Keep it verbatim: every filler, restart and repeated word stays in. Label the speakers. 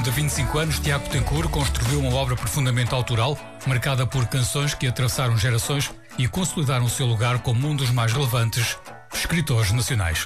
Speaker 1: de vinte e cinco anos, Tiago Betancourt construiu uma obra profundamente autoral, marcada por canções que atravessaram gerações e consolidaram o seu lugar como um dos mais relevantes escritores nacionais.